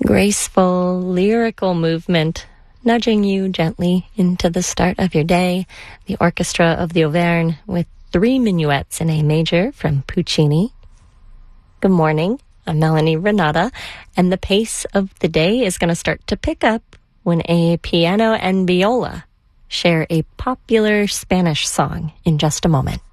Graceful, lyrical movement, nudging you gently into the start of your day. The Orchestra of the Auvergne with 3 minuets in A major from Puccini. Good morning, I'm Melanie Renata, and the pace of the day is going to start to pick up when a piano and viola share a popular Spanish song in just a moment.